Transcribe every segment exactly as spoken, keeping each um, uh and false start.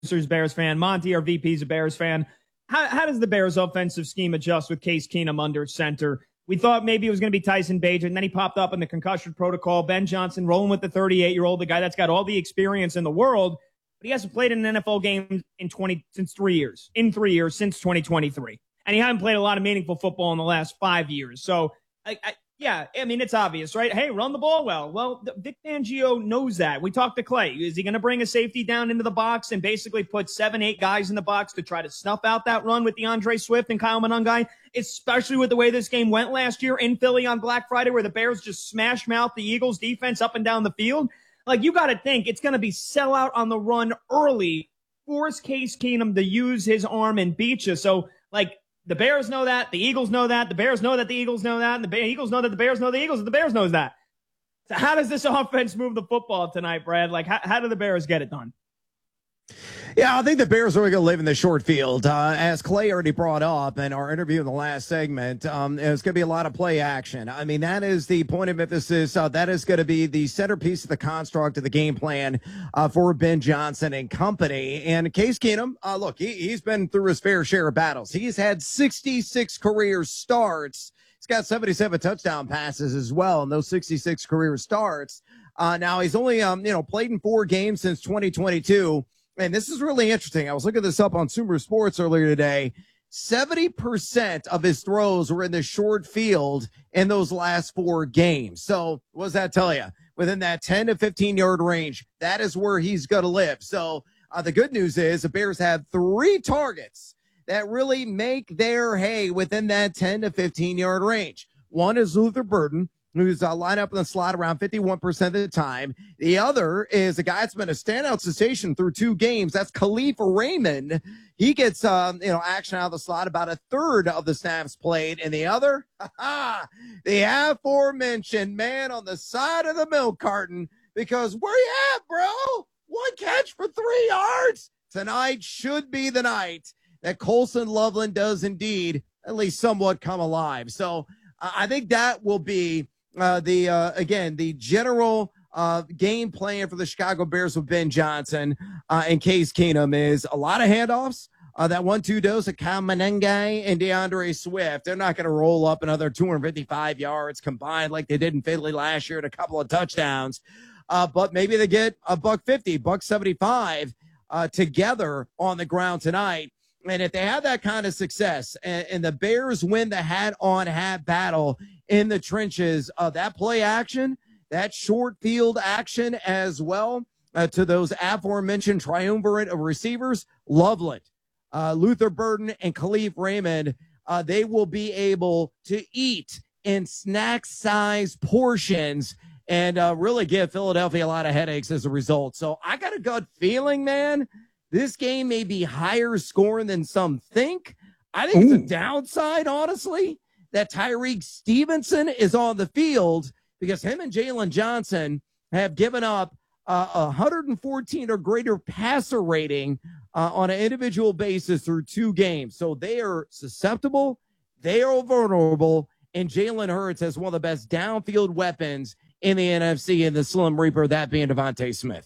producer's Bears fan. Monty, our V P's a Bears fan. How, how does the Bears offensive scheme adjust with Case Keenum under center? We thought maybe it was going to be Tyson Bagent, and then he popped up in the concussion protocol. Ben Johnson rolling with the thirty-eight-year-old, the guy that's got all the experience in the world, but he hasn't played in an N F L game in twenty since three years, in three years since twenty twenty-three. And he hasn't played a lot of meaningful football in the last five years. So, I, I, yeah, I mean, it's obvious, right? Hey, run the ball well. Well, Vic Fangio knows that. We talked to Clay. Is he going to bring a safety down into the box and basically put seven, eight guys in the box to try to snuff out that run with DeAndre Swift and Kyle Monangai, especially with the way this game went last year in Philly on Black Friday where the Bears just smash mouth the Eagles defense up and down the field? Like, you got to think it's going to be sell out on the run early, force Case Keenum to use his arm and beat you. So, like, the Bears know that. The Eagles know that. The Bears know that the Eagles know that. And the Eagles know that the Bears know the Eagles. And the Bears knows that. So how does this offense move the football tonight, Brad? Like, how, how do the Bears get it done? Yeah, I think the Bears are going to live in the short field. Uh, as Clay already brought up in our interview in the last segment, um, there's going to be a lot of play action. I mean, that is the point of emphasis. Uh, that is going to be the centerpiece of the construct of the game plan uh, for Ben Johnson and company. And Case Keenum, uh, look, he, he's been through his fair share of battles. He's had sixty-six career starts. He's got seventy-seven touchdown passes as well in those sixty-six career starts. Uh, now, he's only um, you know played in four games since twenty twenty-two. And this is really interesting. I was looking this up on Sumer Sports earlier today. seventy percent of his throws were in the short field in those last four games. So what does that tell you? Within that ten to fifteen yard range, that is where he's going to live. So uh, the good news is the Bears have three targets that really make their hay within that ten to fifteen yard range. One is Luther Burden, who's uh, lined up in the slot around fifty-one percent of the time. The other is a guy that's been a standout sensation through two games. That's Khalif Raymond. He gets, um, you know, action out of the slot about a third of the snaps played. And the other, the aforementioned man on the side of the milk carton, because where you at, bro? One catch for three yards. Tonight should be the night that Colson Loveland does indeed at least somewhat come alive. So uh, I think that will be Uh, the, uh, again, the general uh, game plan for the Chicago Bears with Ben Johnson uh, and Case Keenum is a lot of handoffs. Uh, that one two dose of Kyle Monangai and DeAndre Swift. They're not going to roll up another two hundred fifty-five yards combined like they did in Philly last year and a couple of touchdowns. Uh, but maybe they get a buck fifty, buck seventy-five uh, together on the ground tonight. And if they have that kind of success and, and the Bears win the hat-on-hat battle in the trenches, uh, that play action, that short field action as well, uh, to those aforementioned triumvirate of receivers, Loveland, uh, Luther Burden, and Khalif Raymond, uh, they will be able to eat in snack-sized portions and uh, really give Philadelphia a lot of headaches as a result. So I got a gut feeling, man, this game may be higher scoring than some think. I think Ooh. It's a downside, honestly, that Tyreek Stevenson is on the field because him and Jalen Johnson have given up uh, one hundred fourteen or greater passer rating uh, on an individual basis through two games. So they are susceptible, they are vulnerable, and Jalen Hurts has one of the best downfield weapons in the N F C in the Slim Reaper, that being Devontae Smith.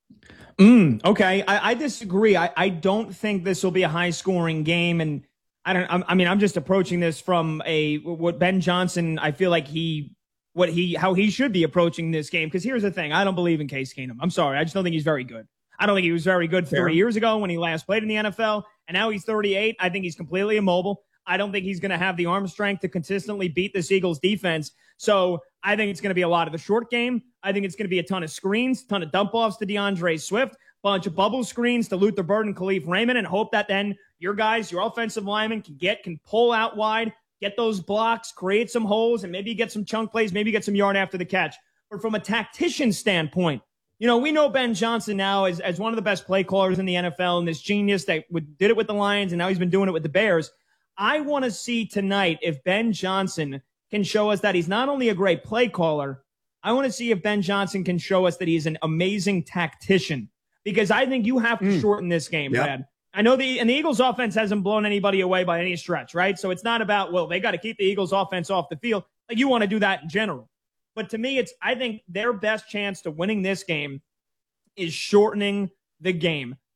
Mm, okay, I, I disagree. I, I don't think this will be a high-scoring game, and I don't. I, I mean, I'm just approaching this from a what Ben Johnson. I feel like he, what he, how he should be approaching this game. Because here's the thing: I don't believe in Case Keenum. I'm sorry, I just don't think he's very good. I don't think he was very good Fair. three years ago when he last played in the N F L, and now he's thirty-eight. I think he's completely immobile. I don't think he's going to have the arm strength to consistently beat this Eagles defense. So I think it's going to be a lot of the short game. I think it's going to be a ton of screens, ton of dump offs to DeAndre Swift, bunch of bubble screens to Luther Burden, Khalif Raymond, and hope that then your guys, your offensive linemen can get, can pull out wide, get those blocks, create some holes, and maybe get some chunk plays, maybe get some yard after the catch. But from a tactician standpoint, you know, we know Ben Johnson now as, as one of the best play callers in the N F L and this genius that would, did it with the Lions, and now he's been doing it with the Bears. I want to see tonight if Ben Johnson can show us that he's not only a great play caller, I want to see if Ben Johnson can show us that he's an amazing tactician. Because I think you have to mm. shorten this game, yep. Brad. I know the and the Eagles offense hasn't blown anybody away by any stretch, right? So it's not about, well, they got to keep the Eagles offense off the field. Like, you want to do that in general. But to me, it's I think their best chance to winning this game is shortening the game.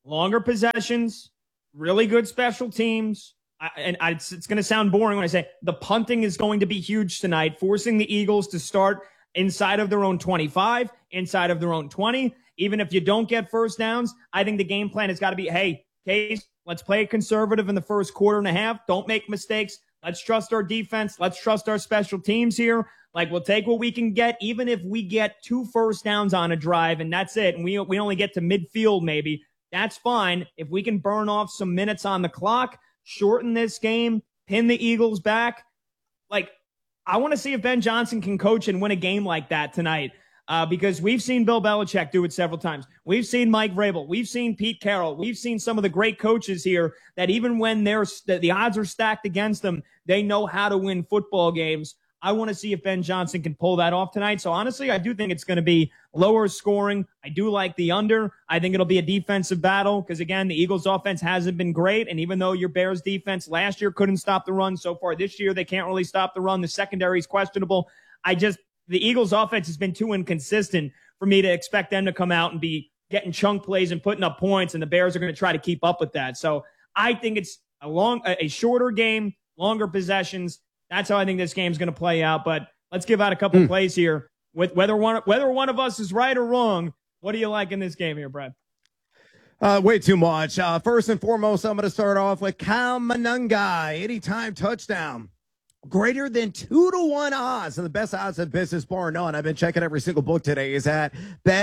longer possessions, really good special teams. I, and I, it's, it's going to sound boring when I say the punting is going to be huge tonight, forcing the Eagles to start inside of their own twenty-five, inside of their own twenty. Even if you don't get first downs, I think the game plan has got to be, hey, Case, let's play conservative in the first quarter and a half. Don't make mistakes. Let's trust our defense. Let's trust our special teams here. Like, we'll take what we can get, even if we get two first downs on a drive, and that's it, and we, we only get to midfield maybe, that's fine. If we can burn off some minutes on the clock, shorten this game, pin the Eagles back, like, I want to see if Ben Johnson can coach and win a game like that tonight. Uh, because we've seen Bill Belichick do it several times. We've seen Mike Vrabel. We've seen Pete Carroll. We've seen some of the great coaches here that even when they're, the odds are stacked against them, they know how to win football games. I want to see if Ben Johnson can pull that off tonight. So honestly, I do think it's going to be lower scoring. I do like the under. I think it'll be a defensive battle because, again, the Eagles offense hasn't been great. And even though your Bears defense last year couldn't stop the run, so far this year they can't really stop the run. The secondary is questionable. I just, the Eagles offense has been too inconsistent for me to expect them to come out and be getting chunk plays and putting up points, and the Bears are going to try to keep up with that. So I think it's a long, a shorter game, longer possessions. That's how I think this game's going to play out. But let's give out a couple mm. plays here. With whether one whether one of us is right or wrong, what do you like in this game here, Brad? Uh, way too much. Uh, first and foremost, I'm going to start off with Kyle Monangai, anytime touchdown. Greater than two to one odds, and the best odds in business, bar none. I've been checking every single book today. Is at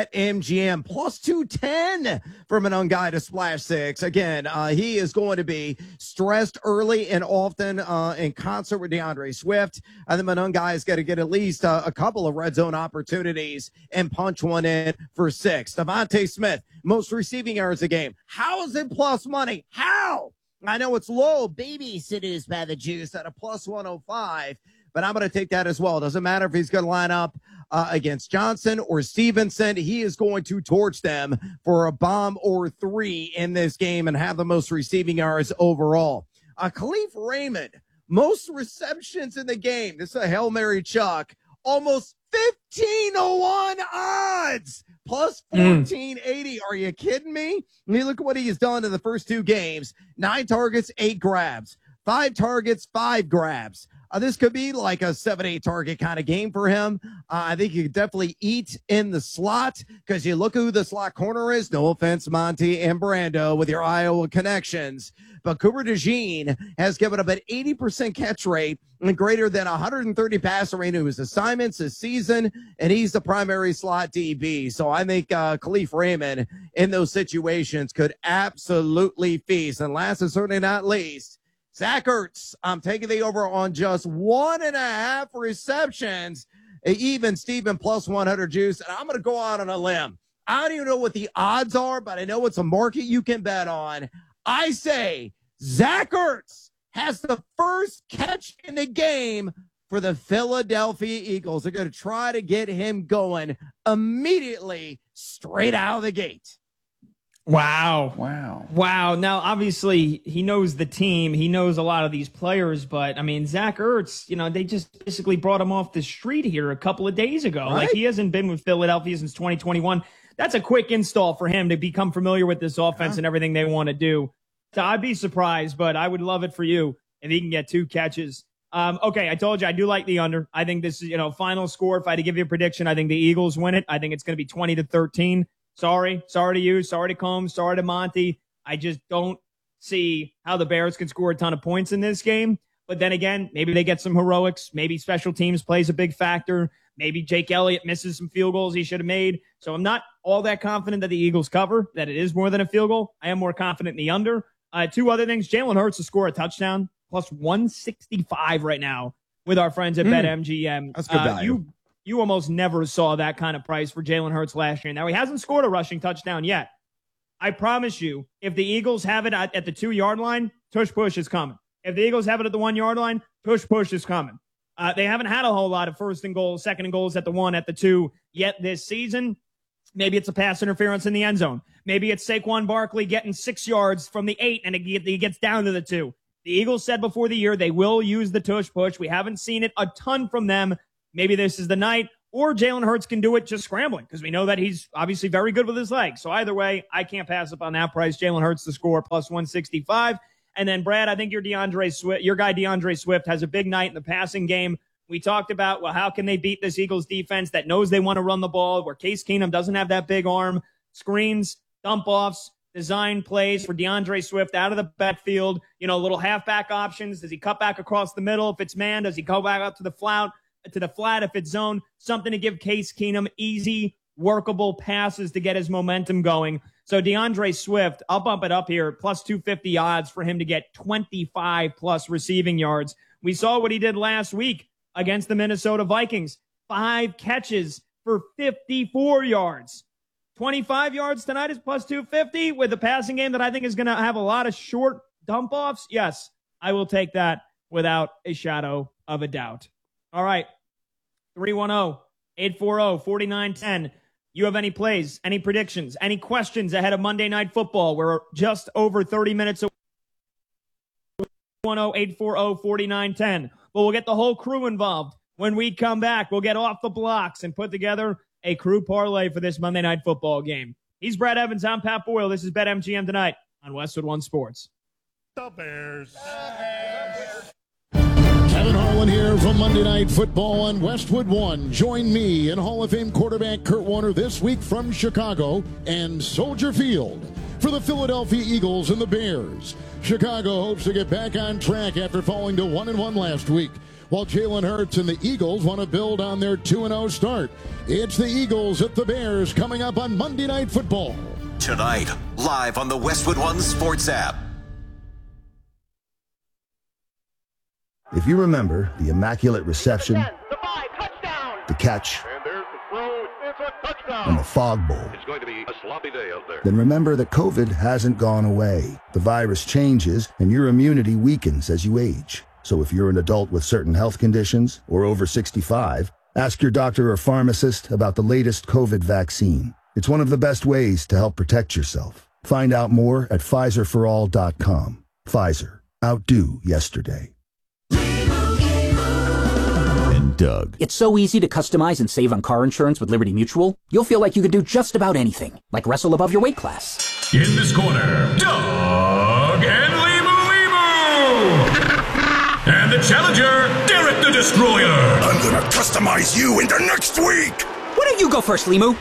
BetMGM plus two ten for Monangai to splash six. Again, uh, he is going to be stressed early and often uh, in concert with DeAndre Swift. I think Monangai is going to get at least uh, a couple of red zone opportunities and punch one in for six. Devontae Smith, most receiving yards a game. How is it plus money? How? I know it's low, babysitters by the juice at a plus one oh five, but I'm going to take that as well. Doesn't matter if he's going to line up uh, against Johnson or Stevenson. He is going to torch them for a bomb or three in this game and have the most receiving yards overall. Uh, Khalif Raymond, most receptions in the game. This is a Hail Mary Chuck. Almost fifteen to one odds. Plus fourteen eighty. Mm. Are you kidding me? I mean, look at what he has done in the first two games. Nine targets, eight grabs. Five targets, five grabs. Uh, this could be like a seven, eight target kind of game for him. Uh, I think you could definitely eat in the slot because you look who the slot corner is. No offense, Monty and Brando with your Iowa connections. But Cooper DeJean has given up an eighty percent catch rate and greater than one hundred thirty passer rate in his assignments this season, and he's the primary slot D B. So I think uh, Khalif Raymond in those situations could absolutely feast. And last and certainly not least, Zach Ertz. I'm taking the over on just one and a half receptions, even Steven plus one hundred juice. And I'm going to go out on a limb. I don't even know what the odds are, but I know it's a market you can bet on. I say Zach Ertz has the first catch in the game for the Philadelphia Eagles. They're going to try to get him going immediately straight out of the gate. Wow. Wow. Wow. Now, obviously, he knows the team. He knows a lot of these players. But, I mean, Zach Ertz, you know, they just basically brought him off the street here a couple of days ago. Right? Like, he hasn't been with Philadelphia since twenty twenty-one. That's a quick install for him to become familiar with this offense yeah. and everything they want to do. So I'd be surprised, but I would love it for you if he can get two catches. Um, okay, I told you I do like the under. I think this is, you know, final score. If I had to give you a prediction, I think the Eagles win it. I think it's going to be twenty to thirteen. Sorry. Sorry to you. Sorry to Combs. Sorry to Monty. I just don't see how the Bears can score a ton of points in this game. But then again, maybe they get some heroics. Maybe special teams plays a big factor. Maybe Jake Elliott misses some field goals he should have made. So I'm not all that confident that the Eagles cover, that it is more than a field goal. I am more confident in the under. Uh, two other things. Jalen Hurts to score a touchdown, plus one sixty-five right now with our friends at mm, BetMGM. That's good value. Uh, you, you almost never saw that kind of price for Jalen Hurts last year. Now, he hasn't scored a rushing touchdown yet. I promise you, if the Eagles have it at, at the two-yard line, tush push is coming. If the Eagles have it at the one-yard line, tush push is coming. Uh, they haven't had a whole lot of first and goals, second and goals at the one, at the two yet this season. Maybe it's a pass interference in the end zone. Maybe it's Saquon Barkley getting six yards from the eight and he gets down to the two. The Eagles said before the year they will use the tush push. We haven't seen it a ton from them. Maybe this is the night. or Jalen Hurts can do it just scrambling because we know that he's obviously very good with his legs. So either way, I can't pass up on that price. Jalen Hurts to score plus one sixty-five. And then, Brad, I think your DeAndre Swift, your guy DeAndre Swift has a big night in the passing game. We talked about, well, how can they beat this Eagles defense that knows they want to run the ball, where Case Keenum doesn't have that big arm, screens, dump-offs, design plays for DeAndre Swift out of the backfield, you know, little halfback options. Does he cut back across the middle if it's man? Does he go back up to the flat, to the flat if it's zone? Something to give Case Keenum easy, workable passes to get his momentum going. So DeAndre Swift, I'll bump it up here, plus two fifty odds for him to get twenty-five plus receiving yards. We saw what he did last week against the Minnesota Vikings. Five catches for fifty-four yards. twenty-five yards tonight is plus two fifty with a passing game that I think is going to have a lot of short dump-offs. Yes, I will take that without a shadow of a doubt. All right, three one zero, eight four zero, four nine one zero. You have any plays, any predictions, any questions ahead of Monday Night Football? We're just over thirty minutes away. three one zero, eight four zero, four nine one zero. But we'll get the whole crew involved. When we come back, we'll get off the blocks and put together a crew parlay for this Monday Night Football game. He's Brad Evans. I'm Pat Boyle. This is BetMGM tonight on Westwood One Sports. The Bears. Kevin Harlan here from Monday Night Football on Westwood One. Join me and Hall of Fame quarterback Kurt Warner this week from Chicago and Soldier Field for the Philadelphia Eagles and the Bears. Chicago hopes to get back on track after falling to one and one last week, while Jalen Hurts and the Eagles want to build on their two and oh start. It's the Eagles at the Bears coming up on Monday Night Football. Tonight, live on the Westwood One Sports app. If you remember the immaculate reception, The five, touchdown. the catch, And there's the throw. It's a touchdown. and the fog bowl, It's going to be a sloppy day out there. then remember that COVID hasn't gone away. The virus changes, and your immunity weakens as you age. So if you're an adult with certain health conditions or over sixty-five, ask your doctor or pharmacist about the latest COVID vaccine. It's one of the best ways to help protect yourself. Find out more at Pfizer for all dot com. Pfizer. Outdo yesterday. And Doug. It's so easy to customize and save on car insurance with Liberty Mutual. You'll feel like you can do just about anything, like wrestle above your weight class. In this corner, Doug and Limu Limu. And the challenger, Derek the Destroyer. I'm gonna customize you into next week. Why don't you go first, Limu?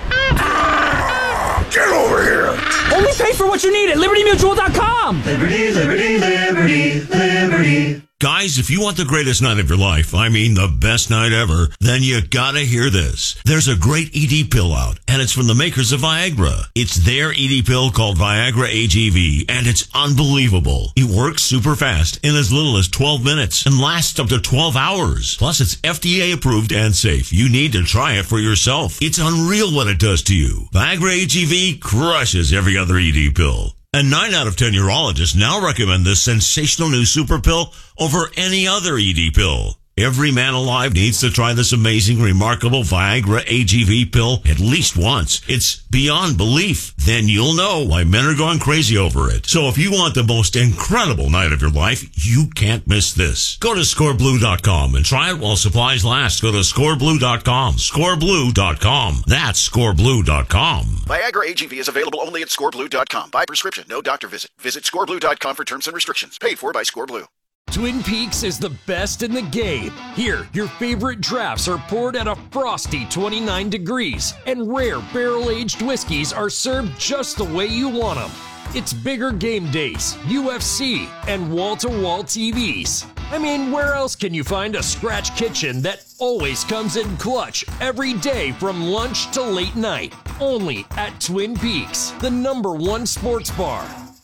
Get over here. Only pay for what you need at Liberty Mutual dot com. Liberty, liberty, liberty, liberty. Guys, if you want the greatest night of your life, I mean the best night ever, then you gotta hear this. There's a great E D pill out, and it's from the makers of Viagra. It's their E D pill called Viagra A G V, and it's unbelievable. It works super fast in as little as twelve minutes and lasts up to twelve hours. Plus, it's F D A approved and safe. You need to try it for yourself. It's unreal what it does to you. Viagra A G V crushes every other E D pill. And nine out of ten urologists now recommend this sensational new super pill over any other E D pill. Every man alive needs to try this amazing, remarkable Viagra A G V pill at least once. It's beyond belief. Then you'll know why men are going crazy over it. So if you want the most incredible night of your life, you can't miss this. Go to score blue dot com and try it while supplies last. Go to score blue dot com. score blue dot com. That's score blue dot com. Viagra A G V is available only at score blue dot com. By prescription, no doctor visit. Visit score blue dot com for terms and restrictions. Paid for by ScoreBlue. Twin Peaks is the best in the game. Here, your favorite drafts are poured at a frosty twenty-nine degrees, and rare barrel-aged whiskeys are served just the way you want them. It's bigger game days, U F C, and wall-to-wall T Vs. I mean, where else can you find a scratch kitchen that always comes in clutch every day from lunch to late night? Only at Twin Peaks, the number one sports bar.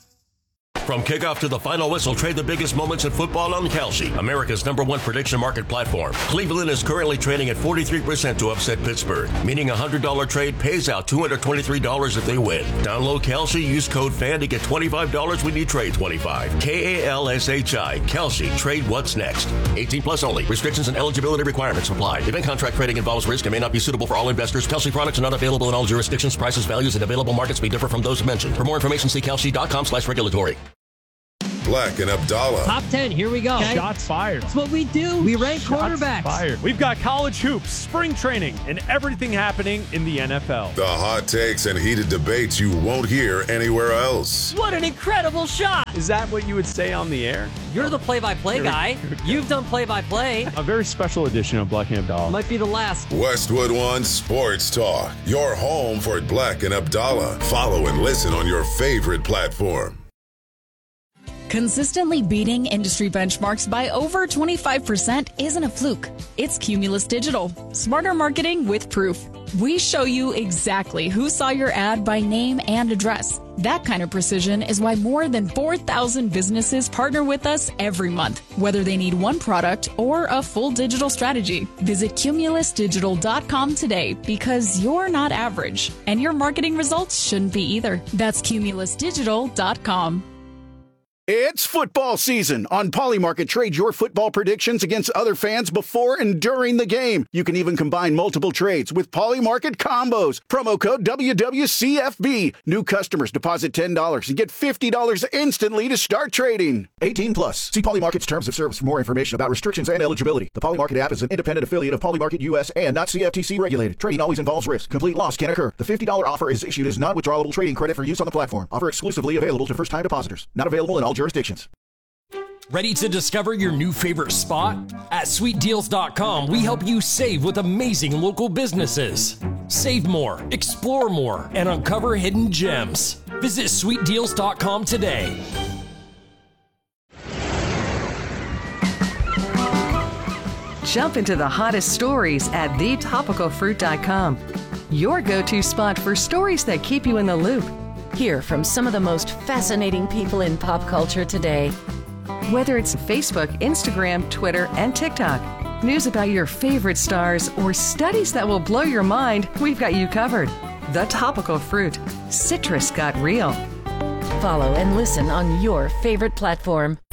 From kickoff to the final whistle, trade the biggest moments in football on Kalshi, America's number one prediction market platform. Cleveland is currently trading at forty-three percent to upset Pittsburgh, meaning a one hundred dollars trade pays out two hundred twenty-three dollars if they win. Download Kalshi, use code FAN to get twenty-five dollars when you trade twenty-five. K A L S H I, Kalshi, trade what's next. eighteen plus only. Restrictions and eligibility requirements apply. Event contract trading involves risk and may not be suitable for all investors. Kalshi products are not available in all jurisdictions. Prices, values, and available markets may differ from those mentioned. For more information, see kalshi dot com slash regulatory. Black and Abdallah. Top ten, here we go. Okay. Shots fired. That's what we do. We rank Shots quarterbacks. Fired. We've got college hoops, spring training, and everything happening in the N F L. The hot takes and heated debates you won't hear anywhere else. What an incredible shot. Is that what you would say on the air? You're the play-by-play guy. You've done play-by-play. A very special edition of Black and Abdallah. Might be the last. Westwood One Sports Talk. Your home for Black and Abdallah. Follow and listen on your favorite platform. Consistently beating industry benchmarks by over twenty-five percent isn't a fluke. It's Cumulus Digital. Smarter marketing with proof. We show you exactly who saw your ad by name and address. That kind of precision is why more than four thousand businesses partner with us every month, whether they need one product or a full digital strategy. Visit cumulus digital dot com today because you're not average, and your marketing results shouldn't be either. That's cumulus digital dot com. It's football season. On Polymarket, trade your football predictions against other fans before and during the game. You can even combine multiple trades with Polymarket combos. Promo code W W C F B. New customers deposit ten dollars and get fifty dollars instantly to start trading. eighteen plus. See Polymarket's terms of service for more information about restrictions and eligibility. The Polymarket app is an independent affiliate of Polymarket U S and not C F T C regulated. Trading always involves risk. Complete loss can occur. The fifty dollars offer is issued as non-withdrawable trading credit for use on the platform. Offer exclusively available to first-time depositors. Not available in all jurisdictions. Ready to discover your new favorite spot? At sweet deals dot com, we help you save with amazing local businesses. Save more, explore more, and uncover hidden gems. Visit sweet deals dot com today. Jump into the hottest stories at the topical fruit dot com. Your go-to spot for stories that keep you in the loop. Hear from some of the most fascinating people in pop culture today. Whether it's Facebook, Instagram, Twitter, and TikTok, news about your favorite stars, or studies that will blow your mind, we've got you covered. The Topical Fruit. Citrus got real. Follow and listen on your favorite platform.